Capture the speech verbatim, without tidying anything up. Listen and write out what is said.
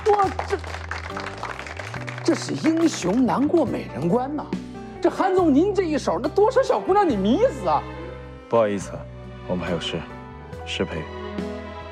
我这这是英雄难过美人关呐！这韩总您这一手，那多少小姑娘你迷死啊！ 不好意思，我们还有事，失陪。